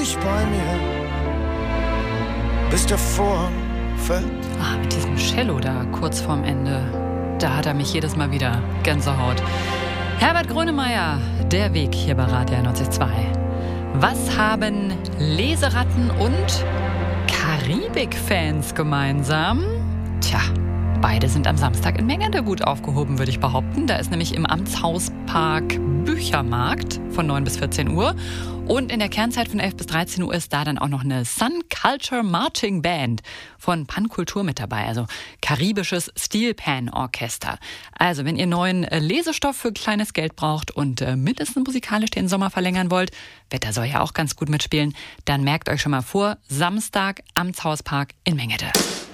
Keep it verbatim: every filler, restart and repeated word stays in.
dich bei mir, bis der Vorhang fällt. Ah, mit diesem Cello da kurz vorm Ende, da hat er mich jedes Mal wieder Gänsehaut. Herbert Grönemeyer, der Weg hier bei Radio neunzig Komma zwei. Was haben Leseratten und Karibik-Fans gemeinsam? Tja, beide sind am Samstag in Mengende gut aufgehoben, würde ich behaupten. Da ist nämlich im Amtshauspark Büchermarkt von neun bis vierzehn Uhr. Und in der Kernzeit von elf bis dreizehn Uhr ist da dann auch noch eine Sun Culture Marching Band von Pankultur mit dabei, also karibisches Steel Pan Orchester. Also wenn ihr neuen Lesestoff für kleines Geld braucht und äh, mindestens musikalisch den Sommer verlängern wollt, Wetter soll ja auch ganz gut mitspielen, dann merkt euch schon mal vor, Samstag Amtshauspark in Mengede.